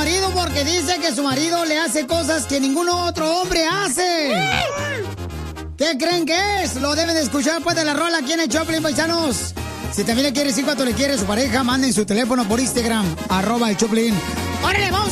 marido porque dice que su marido le hace cosas que ningún otro hombre hace. ¿Qué creen que es? Lo deben de escuchar pues de la rola aquí en el Choplin, paisanos. Si también le quiere decir cuánto le quiere a su pareja, manden su teléfono por Instagram, @el Choplin. ¡Órale, vamos!